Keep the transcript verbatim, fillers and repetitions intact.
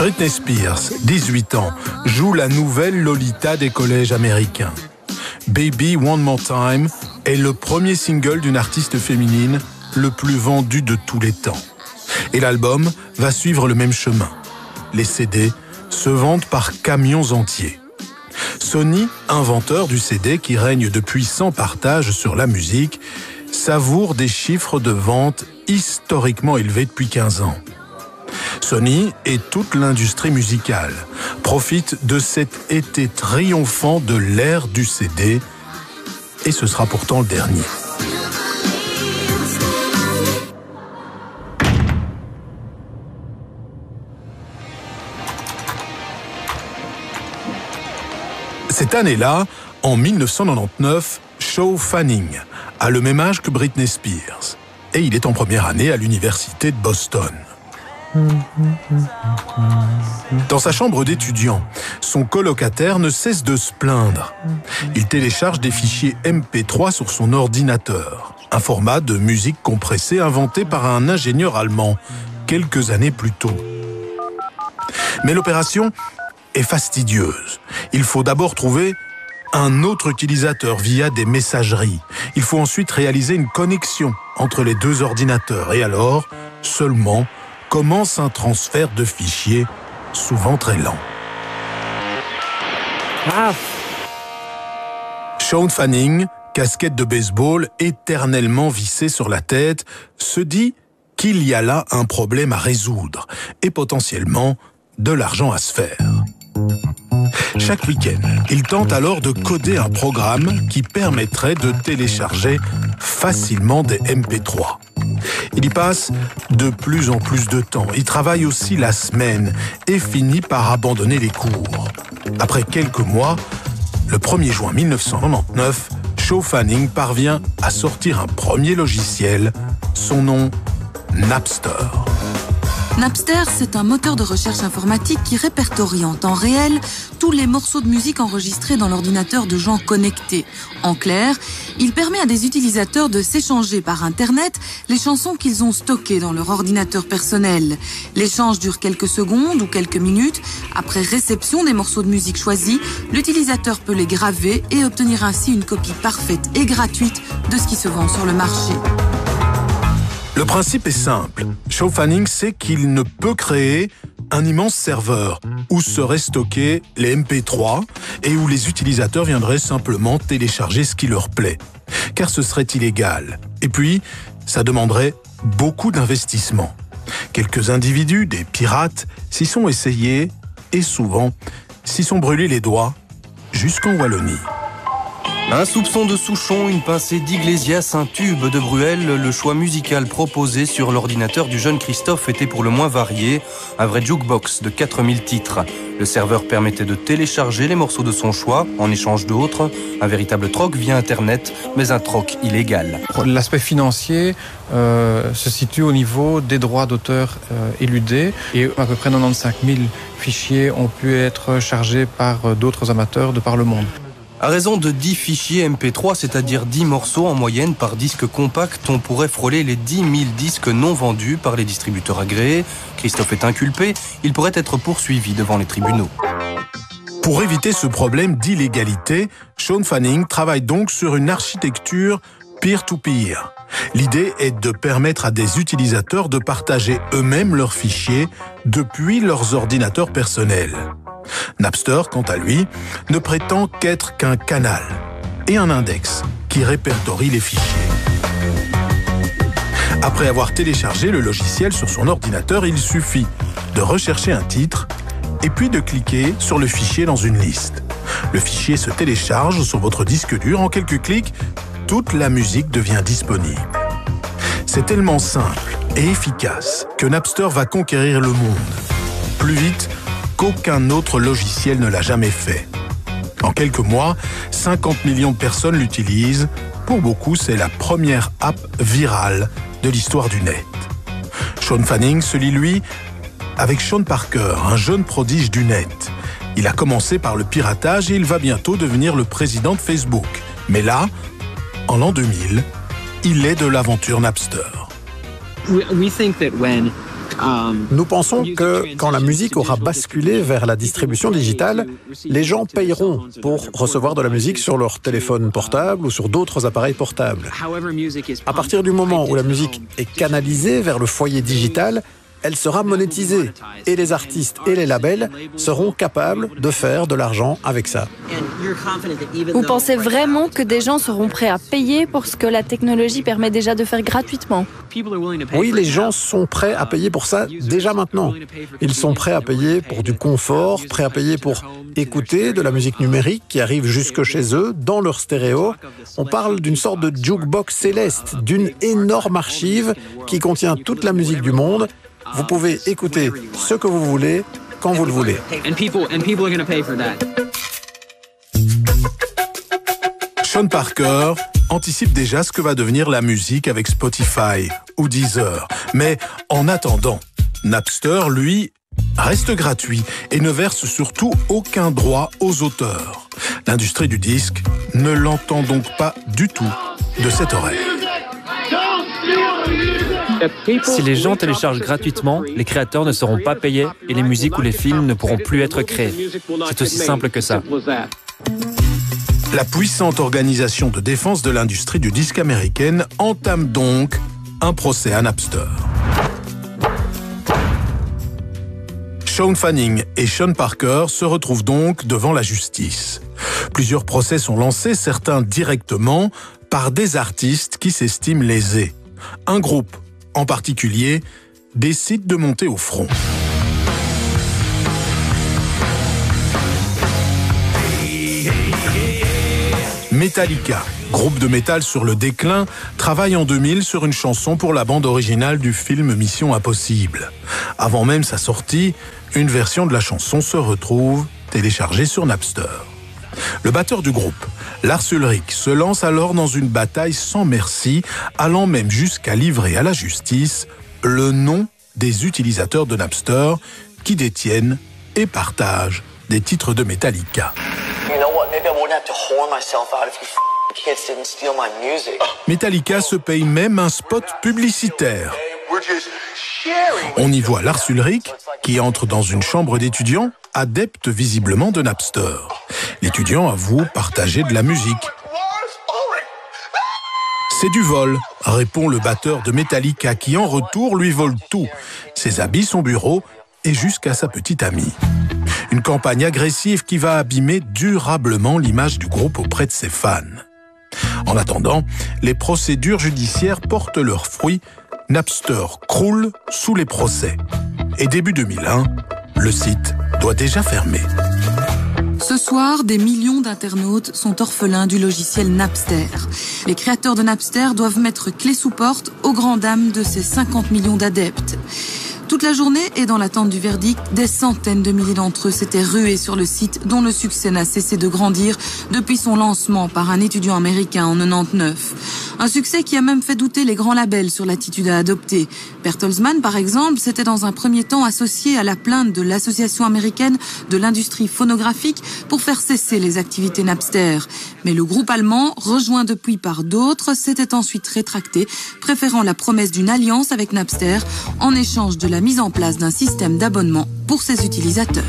Britney Spears, dix-huit ans, joue la nouvelle Lolita des collèges américains. Baby One More Time est le premier single d'une artiste féminine le plus vendu de tous les temps. Et l'album va suivre le même chemin. Les C D se vendent par camions entiers. Sony, inventeur du C D qui règne depuis sans partage sur la musique, savoure des chiffres de vente historiquement élevés depuis quinze ans. Sony et toute l'industrie musicale profitent de cet été triomphant de l'ère du C D, et ce sera pourtant le dernier. Cette année-là, en mille neuf cent quatre-vingt-dix-neuf, Shawn Fanning a le même âge que Britney Spears et il est en première année à l'université de Boston. Dans sa chambre d'étudiant, son colocataire ne cesse de se plaindre. Il télécharge des fichiers M P trois sur son ordinateur, un format de musique compressée inventé par un ingénieur allemand quelques années plus tôt. Mais l'opération est fastidieuse. Il faut d'abord trouver un autre utilisateur via des messageries. Il faut ensuite réaliser une connexion entre les deux ordinateurs et alors, seulement, commence un transfert de fichiers, souvent très lent. Ah. Shawn Fanning, casquette de baseball éternellement vissée sur la tête, se dit qu'il y a là un problème à résoudre et potentiellement de l'argent à se faire. Chaque week-end, il tente alors de coder un programme qui permettrait de télécharger facilement des M P trois. Il y passe de plus en plus de temps. Il travaille aussi la semaine et finit par abandonner les cours. Après quelques mois, le premier juin mille neuf cent quatre-vingt-dix-neuf, Shawn Fanning parvient à sortir un premier logiciel, son nom Napster. Napster, c'est un moteur de recherche informatique qui répertorie en temps réel tous les morceaux de musique enregistrés dans l'ordinateur de gens connectés. En clair, il permet à des utilisateurs de s'échanger par Internet les chansons qu'ils ont stockées dans leur ordinateur personnel. L'échange dure quelques secondes ou quelques minutes. Après réception des morceaux de musique choisis, l'utilisateur peut les graver et obtenir ainsi une copie parfaite et gratuite de ce qui se vend sur le marché. Le principe est simple. Shawn Fanning sait qu'il ne peut créer un immense serveur où seraient stockés les M P trois et où les utilisateurs viendraient simplement télécharger ce qui leur plaît. Car ce serait illégal. Et puis, ça demanderait beaucoup d'investissement. Quelques individus, des pirates, s'y sont essayés et souvent s'y sont brûlés les doigts jusqu'en Wallonie. Un soupçon de Souchon, une pincée d'Iglesias, un tube de Bruel, le choix musical proposé sur l'ordinateur du jeune Christophe était pour le moins varié. Un vrai jukebox de quatre mille titres. Le serveur permettait de télécharger les morceaux de son choix en échange d'autres. Un véritable troc via Internet, mais un troc illégal. L'aspect financier euh, se situe au niveau des droits d'auteur euh, éludés et à peu près quatre-vingt-quinze mille fichiers ont pu être chargés par d'autres amateurs de par le monde. À raison de dix fichiers M P trois, c'est-à-dire dix morceaux en moyenne par disque compact, on pourrait frôler les dix mille disques non vendus par les distributeurs agréés. Christophe est inculpé, il pourrait être poursuivi devant les tribunaux. Pour éviter ce problème d'illégalité, Shawn Fanning travaille donc sur une architecture peer-to-peer. L'idée est de permettre à des utilisateurs de partager eux-mêmes leurs fichiers depuis leurs ordinateurs personnels. Napster, quant à lui, ne prétend qu'être qu'un canal et un index qui répertorie les fichiers. Après avoir téléchargé le logiciel sur son ordinateur, il suffit de rechercher un titre et puis de cliquer sur le fichier dans une liste. Le fichier se télécharge sur votre disque dur. En quelques clics, toute la musique devient disponible. C'est tellement simple et efficace que Napster va conquérir le monde. Plus vite qu'aucun autre logiciel ne l'a jamais fait. En quelques mois, cinquante millions de personnes l'utilisent. Pour beaucoup, c'est la première app virale de l'histoire du net. Shawn Fanning se lie, lui, avec Sean Parker, un jeune prodige du net. Il a commencé par le piratage et il va bientôt devenir le président de Facebook. Mais là, en l'an deux mille, il est de l'aventure Napster. We think that when Nous pensons que quand la musique aura basculé vers la distribution digitale, les gens payeront pour recevoir de la musique sur leur téléphone portable ou sur d'autres appareils portables. À partir du moment où la musique est canalisée vers le foyer digital, elle sera monétisée et les artistes et les labels seront capables de faire de l'argent avec ça. Vous pensez vraiment que des gens seront prêts à payer pour ce que la technologie permet déjà de faire gratuitement ? Oui, les gens sont prêts à payer pour ça déjà maintenant. Ils sont prêts à payer pour du confort, prêts à payer pour écouter de la musique numérique qui arrive jusque chez eux, dans leur stéréo. On parle d'une sorte de jukebox céleste, d'une énorme archive qui contient toute la musique du monde. Vous pouvez écouter ce que vous voulez, quand vous le voulez. Sean Parker anticipe déjà ce que va devenir la musique avec Spotify ou Deezer. Mais en attendant, Napster, lui, reste gratuit et ne verse surtout aucun droit aux auteurs. L'industrie du disque ne l'entend donc pas du tout de cette oreille. Si les gens téléchargent gratuitement, les créateurs ne seront pas payés et les musiques ou les films ne pourront plus être créés. C'est aussi simple que ça. La puissante organisation de défense de l'industrie du disque américaine entame donc un procès à Napster. Shawn Fanning et Sean Parker se retrouvent donc devant la justice. Plusieurs procès sont lancés, certains directement, par des artistes qui s'estiment lésés. Un groupe, en particulier, décide de monter au front. Metallica, groupe de métal sur le déclin, travaille en deux mille sur une chanson pour la bande originale du film Mission Impossible. Avant même sa sortie, une version de la chanson se retrouve téléchargée sur Napster. Le batteur du groupe, Lars Ulrich, se lance alors dans une bataille sans merci, allant même jusqu'à livrer à la justice le nom des utilisateurs de Napster qui détiennent et partagent des titres de Metallica. Metallica se paye même un spot publicitaire. On y voit Lars Ulrich qui entre dans une chambre d'étudiants, adepte visiblement de Napster. L'étudiant avoue partager de la musique. C'est du vol, répond le batteur de Metallica qui en retour lui vole tout. Ses habits, son bureau et jusqu'à sa petite amie. Une campagne agressive qui va abîmer durablement l'image du groupe auprès de ses fans. En attendant, les procédures judiciaires portent leurs fruits. Napster croule sous les procès. Et début deux mille un, le site doit déjà fermer. Ce soir, des millions d'internautes sont orphelins du logiciel Napster. Les créateurs de Napster doivent mettre clé sous porte aux grandes dames de ces cinquante millions d'adeptes. Toute la journée et dans l'attente du verdict, des centaines de milliers d'entre eux s'étaient rués sur le site dont le succès n'a cessé de grandir depuis son lancement par un étudiant américain en quatre-vingt-dix-neuf. Un succès qui a même fait douter les grands labels sur l'attitude à adopter. Bertelsmann, par exemple, s'était dans un premier temps associé à la plainte de l'Association américaine de l'industrie phonographique pour faire cesser les activités Napster. Mais le groupe allemand, rejoint depuis par d'autres, s'était ensuite rétracté, préférant la promesse d'une alliance avec Napster en échange de la mise en place d'un système d'abonnement pour ses utilisateurs.